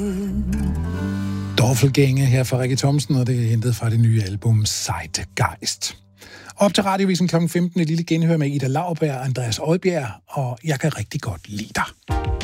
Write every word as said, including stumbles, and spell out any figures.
Dorfelgænge her fra Rikke Thomsen, og det er hentet fra det nye album Zeitgeist. Op til Radiovisen klokken femten, et lille genhør med Ida Lauberg og Andreas Odbjerg, og jeg kan rigtig godt lide dig.